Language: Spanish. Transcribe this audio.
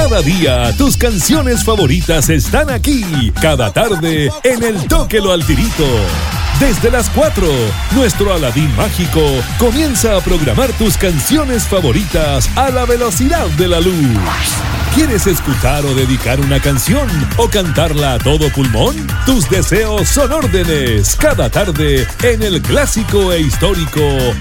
Cada día tus canciones favoritas están aquí. Cada tarde en el Tóquelo al Tirito. Desde las 4, nuestro Aladín mágico comienza a programar tus canciones favoritas a la velocidad de la luz. ¿Quieres escuchar o dedicar una canción o cantarla a todo pulmón? Tus deseos son órdenes. Cada tarde en el clásico e histórico